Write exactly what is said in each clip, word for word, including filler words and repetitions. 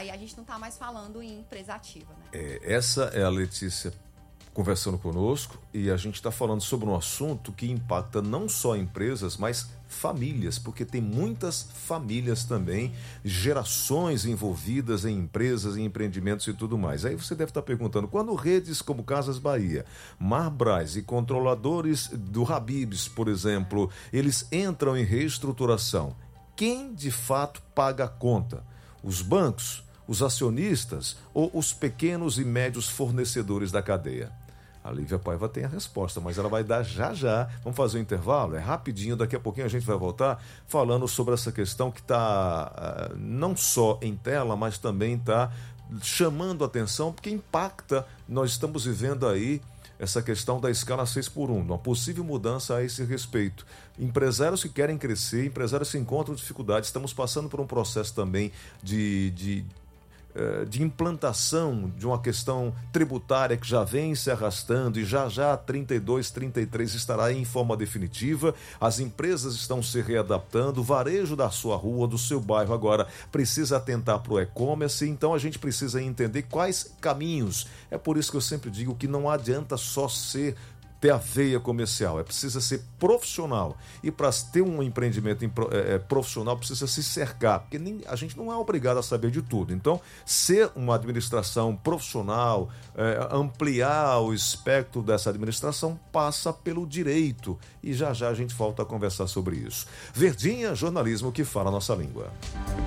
aí a gente não está mais falando em empresa ativa, né? É, essa é a Letícia conversando conosco, e a gente está falando sobre um assunto que impacta não só empresas, mas famílias, porque tem muitas famílias também, gerações envolvidas em empresas, em empreendimentos e tudo mais. Aí você deve estar perguntando, quando redes como Casas Bahia, Marbras e controladores do Habib's, por exemplo, eles entram em reestruturação, quem de fato paga a conta? Os bancos, os acionistas ou os pequenos e médios fornecedores da cadeia? A Lívia Paiva tem a resposta, mas ela vai dar já já. Vamos fazer um intervalo? É rapidinho, daqui a pouquinho a gente vai voltar falando sobre essa questão que está uh, não só em tela, mas também está chamando a atenção, porque impacta. Nós estamos vivendo aí essa questão da escala seis por um, uma possível mudança a esse respeito. Empresários que querem crescer, empresários que encontram dificuldades, estamos passando por um processo também de... de de implantação de uma questão tributária que já vem se arrastando, e já já trinta e dois, trinta e três estará em forma definitiva. As empresas estão se readaptando, o varejo da sua rua, do seu bairro agora precisa atentar para o e-commerce, então a gente precisa entender quais caminhos. É por isso que eu sempre digo que não adianta só ser ter a veia comercial, é precisa ser profissional, e para ter um empreendimento é, profissional precisa se cercar, porque nem, a gente não é obrigado a saber de tudo. Então, ser uma administração profissional, é, ampliar o espectro dessa administração passa pelo direito, e já já a gente volta a conversar sobre isso. Verdinha, jornalismo que fala a nossa língua.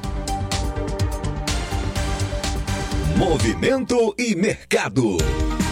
Movimento e mercado.